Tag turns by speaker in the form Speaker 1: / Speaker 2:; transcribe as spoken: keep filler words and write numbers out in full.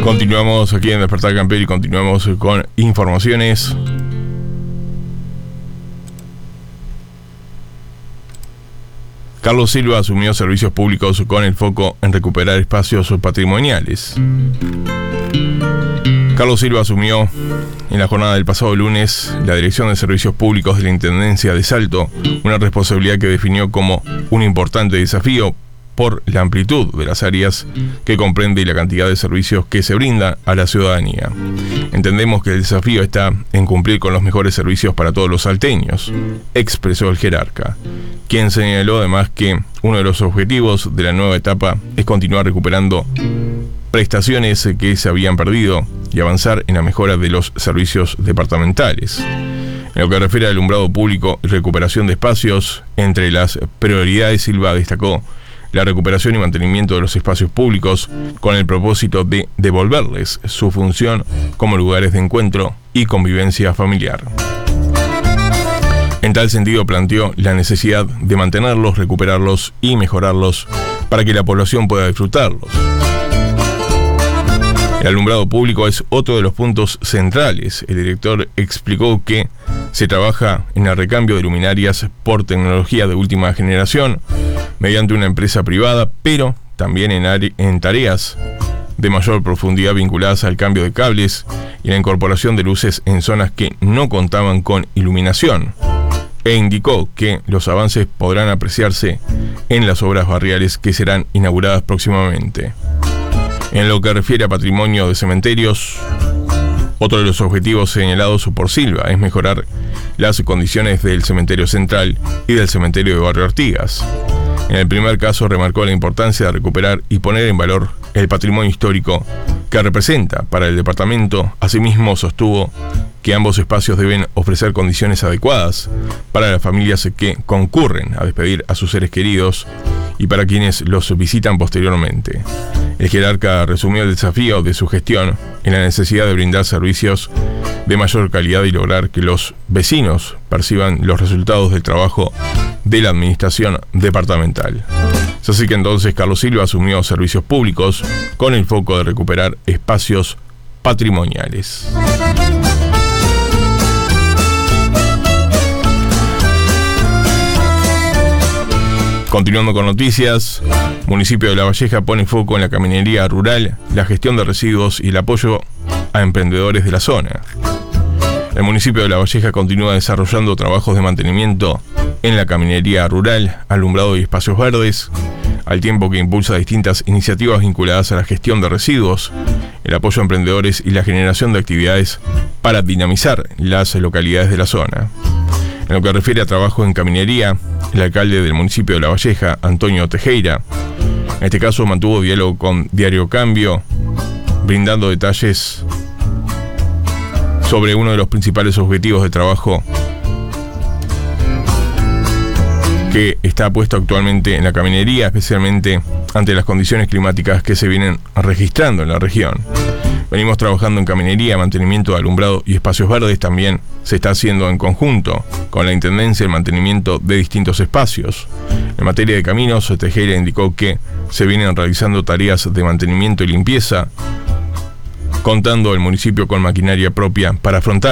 Speaker 1: Continuamos aquí en Despertar Campeón y continuamos con informaciones. Carlos Silva asumió servicios públicos con el foco en recuperar espacios patrimoniales. Carlos Silva asumió en la jornada del pasado lunes la dirección de servicios públicos de la Intendencia de Salto, una responsabilidad que definió como un importante desafío por la amplitud de las áreas que comprende y la cantidad de servicios que se brinda a la ciudadanía. Entendemos que el desafío está en cumplir con los mejores servicios para todos los salteños, expresó el jerarca, quien señaló además que uno de los objetivos de la nueva etapa es continuar recuperando prestaciones que se habían perdido y avanzar en la mejora de los servicios departamentales. En lo que refiere al alumbrado público y recuperación de espacios, entre las prioridades Silva destacó la recuperación y mantenimiento de los espacios públicos con el propósito de devolverles su función como lugares de encuentro y convivencia familiar. En tal sentido planteó la necesidad de mantenerlos, recuperarlos y mejorarlos para que la población pueda disfrutarlos. El alumbrado público es otro de los puntos centrales. El director explicó que se trabaja en el recambio de luminarias por tecnología de última generación mediante una empresa privada, pero también en, are- en tareas de mayor profundidad vinculadas al cambio de cables y la incorporación de luces en zonas que no contaban con iluminación. E indicó que los avances podrán apreciarse en las obras barriales que serán inauguradas próximamente. En lo que refiere a patrimonio de cementerios, otro de los objetivos señalados por Silva es mejorar las condiciones del cementerio central y del cementerio de Barrio Artigas. En el primer caso remarcó la importancia de recuperar y poner en valor el patrimonio histórico que representa para el departamento. Asimismo sostuvo que ambos espacios deben ofrecer condiciones adecuadas para las familias que concurren a despedir a sus seres queridos y para quienes los visitan posteriormente. El jerarca resumió el desafío de su gestión en la necesidad de brindar servicios de mayor calidad y lograr que los vecinos perciban los resultados del trabajo de la administración departamental. Es así que entonces Carlos Silva asumió servicios públicos con el foco de recuperar espacios patrimoniales. Continuando con noticias, municipio de La Valleja pone foco en la caminería rural, la gestión de residuos y el apoyo a emprendedores de la zona. El municipio de La Valleja continúa desarrollando trabajos de mantenimiento en la caminería rural, alumbrado y espacios verdes, al tiempo que impulsa distintas iniciativas vinculadas a la gestión de residuos, el apoyo a emprendedores y la generación de actividades para dinamizar las localidades de la zona. En lo que refiere a trabajo en caminería, el alcalde del municipio de La Valleja, Antonio Tejera, en este caso mantuvo diálogo con Diario Cambio, brindando detalles sobre uno de los principales objetivos de trabajo que está puesto actualmente en la caminería, especialmente ante las condiciones climáticas que se vienen registrando en la región. Venimos trabajando en caminería, mantenimiento de alumbrado y espacios verdes. También se está haciendo en conjunto con la Intendencia el mantenimiento de distintos espacios. En materia de caminos, Tejera indicó que se vienen realizando tareas de mantenimiento y limpieza, contando el municipio con maquinaria propia para afrontar